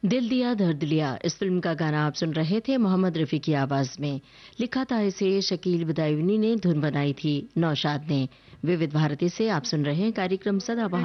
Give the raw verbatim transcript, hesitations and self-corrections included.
दिल दिया दर्द लिया, इस फिल्म का गाना आप सुन रहे थे मोहम्मद रफी की आवाज में। लिखा था इसे शकील बदायूनी ने, धुन बनाई थी नौशाद ने। विविध भारती से आप सुन रहे हैं कार्यक्रम सदाबहार।